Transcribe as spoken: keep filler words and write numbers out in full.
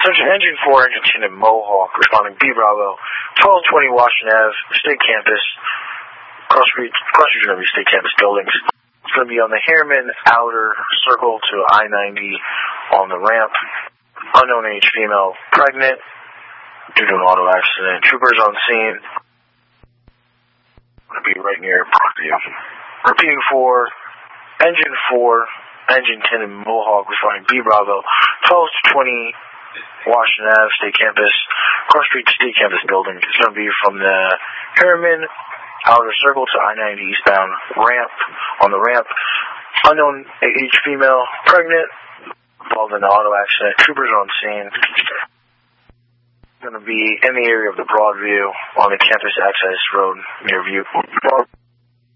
Attention Engine four, Engine ten at Mohawk, responding B Bravo, twelve twenty Washington Avenue, State Campus, cross street, cross street going to be State Campus buildings. It's going to be on the Harriman Outer Circle to I ninety on the ramp. Unknown age female, pregnant, due to an auto accident. Troopers on scene. Going to be right near Parkview. Repeating for Engine four, Engine ten in Mohawk, responding B Bravo, twelve twenty Washington Avenue, State Campus, cross street State Campus building. It's going to be from the Harriman Outer Circle to I ninety eastbound ramp. On the ramp, unknown age female, pregnant, involved in an auto accident. Troopers on scene. Going to be in the area of the Broadview on the campus access road near View.